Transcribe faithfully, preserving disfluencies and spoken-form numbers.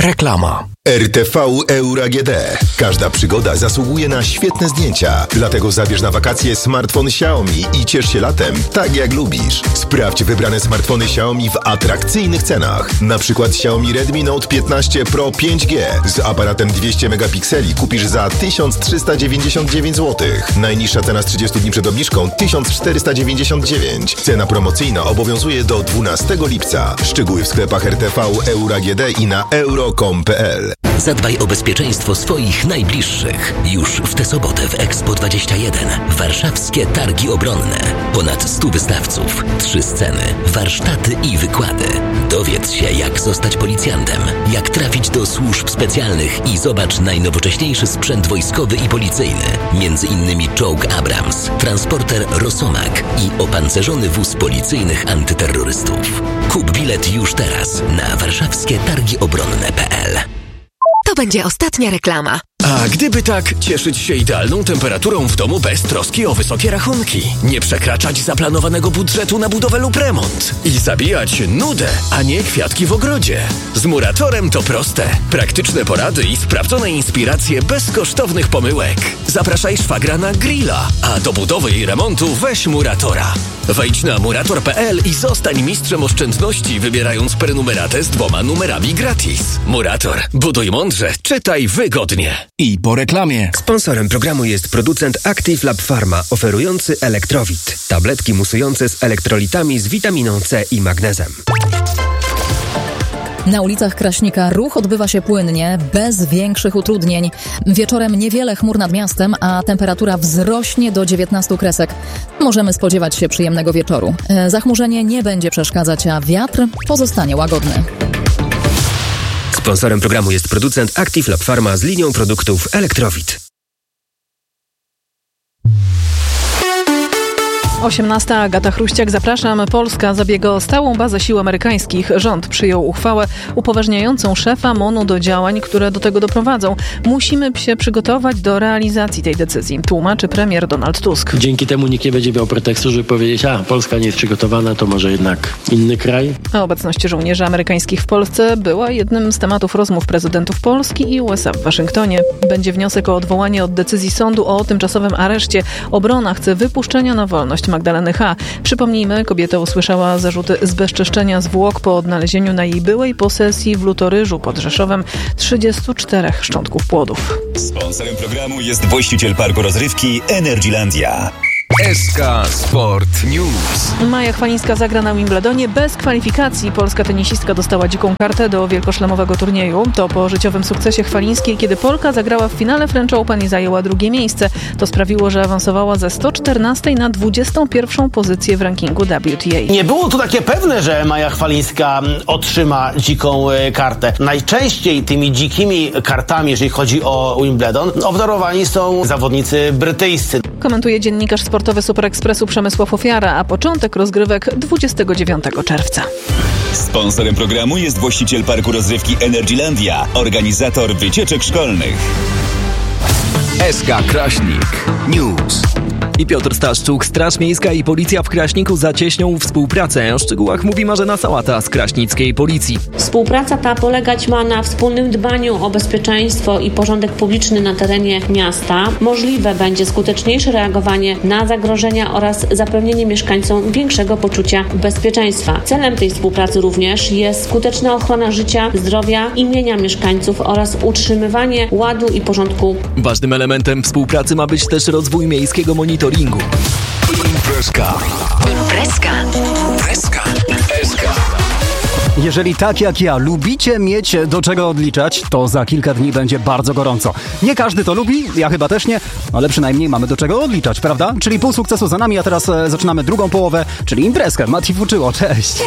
Reklama. R T V Euro A G D. Każda przygoda zasługuje na świetne zdjęcia. Dlatego zabierz na wakacje smartfon Xiaomi i ciesz się latem tak jak lubisz. Sprawdź wybrane smartfony Xiaomi w atrakcyjnych cenach. Na przykład Xiaomi Redmi Note piętnaście Pro pięć G z aparatem dwieście megapikseli kupisz za tysiąc trzysta dziewięćdziesiąt dziewięć złotych. Najniższa cena z trzydziestu dni przed obniżką tysiąc czterysta dziewięćdziesiąt dziewięć. Cena promocyjna obowiązuje do dwunastego lipca. Szczegóły w sklepach R T V Euro A G D i na euro kropka com kropka p l. Zadbaj o bezpieczeństwo swoich najbliższych. Już w tę sobotę w Expo dwadzieścia jeden. Warszawskie Targi Obronne. Ponad stu wystawców, trzy sceny, warsztaty i wykłady. Dowiedz się, jak zostać policjantem, jak trafić do służb specjalnych i zobacz najnowocześniejszy sprzęt wojskowy i policyjny. Między innymi czołg Abrams, transporter Rosomak i opancerzony wóz policyjnych antyterrorystów. Kup bilet już teraz na warszawskie targi obronne kropka p l. To będzie ostatnia reklama. A gdyby tak cieszyć się idealną temperaturą w domu bez troski o wysokie rachunki, nie przekraczać zaplanowanego budżetu na budowę lub remont i zabijać nudę, a nie kwiatki w ogrodzie. Z Muratorem to proste. Praktyczne porady i sprawdzone inspiracje bez kosztownych pomyłek. Zapraszaj szwagra na grilla, a do budowy i remontu weź Muratora. Wejdź na murator kropka p l i zostań mistrzem oszczędności, wybierając prenumeratę z dwoma numerami gratis. Murator. Buduj mądrze, czytaj wygodnie. I po reklamie. Sponsorem programu jest producent Active Lab Pharma, oferujący Elektrowit. Tabletki musujące z elektrolitami z witaminą C i magnezem. Na ulicach Kraśnika ruch odbywa się płynnie, bez większych utrudnień. Wieczorem niewiele chmur nad miastem, a temperatura wzrośnie do dziewiętnastu kresek. Możemy spodziewać się przyjemnego wieczoru. Zachmurzenie nie będzie przeszkadzać, a wiatr pozostanie łagodny. Sponsorem programu jest producent Active Lab Pharma z linią produktów Elektrowit. osiemnasta. Agata Chruściak, zapraszam. Polska zabiega o stałą bazę sił amerykańskich. Rząd przyjął uchwałę upoważniającą szefa MON-u do działań, które do tego doprowadzą. Musimy się przygotować do realizacji tej decyzji, tłumaczy premier Donald Tusk. Dzięki temu nikt nie będzie miał pretekstu, żeby powiedzieć, a Polska nie jest przygotowana, to może jednak inny kraj. A obecność żołnierzy amerykańskich w Polsce była jednym z tematów rozmów prezydentów Polski i U S A w Waszyngtonie. Będzie wniosek o odwołanie od decyzji sądu o tymczasowym areszcie. Obrona chce wypuszczenia na wolność Magdaleny H. Przypomnijmy, kobieta usłyszała zarzuty zbezczeszczenia zwłok po odnalezieniu na jej byłej posesji w Lutoryżu pod Rzeszowem trzydziestu czterech szczątków płodów. Sponsorem programu jest właściciel parku rozrywki Energylandia. S K Sport News. Maja Chwalińska zagra na Wimbledonie bez kwalifikacji. Polska tenisistka dostała dziką kartę do wielkoszlemowego turnieju. To po życiowym sukcesie Chwalińskiej, kiedy Polka zagrała w finale French Open i zajęła drugie miejsce. To sprawiło, że awansowała ze sto czternastej na dwudziestą pierwszą pozycję w rankingu W T A. Nie było to takie pewne, że Maja Chwalińska otrzyma dziką kartę. Najczęściej tymi dzikimi kartami, jeżeli chodzi o Wimbledon, obdarowani są zawodnicy brytyjscy. Komentuje dziennikarz sportowy Super Expressu Przemysław Ofiara, a początek rozgrywek dwudziestego dziewiątego czerwca. Sponsorem programu jest właściciel parku rozrywki Energylandia, organizator wycieczek szkolnych. S K Kraśnik News. I Piotr Staszczuk. Straż Miejska i Policja w Kraśniku zacieśnią współpracę. O szczegółach mówi Marzena Sałata z kraśnickiej Policji. Współpraca ta polegać ma na wspólnym dbaniu o bezpieczeństwo i porządek publiczny na terenie miasta. Możliwe będzie skuteczniejsze reagowanie na zagrożenia oraz zapewnienie mieszkańcom większego poczucia bezpieczeństwa. Celem tej współpracy również jest skuteczna ochrona życia, zdrowia i mienia mieszkańców oraz utrzymywanie ładu i porządku. Ważnym elementem współpracy ma być też rozwój miejskiego monitoringu. Imprezka. Imprezka. Imprezka. S K. Jeżeli tak jak ja lubicie mieć do czego odliczać, to za kilka dni będzie bardzo gorąco. Nie każdy to lubi, ja chyba też nie, ale przynajmniej mamy do czego odliczać, prawda? Czyli pół sukcesu za nami, a teraz e, zaczynamy drugą połowę, czyli imprezkę. Mati Fuczyło, cześć!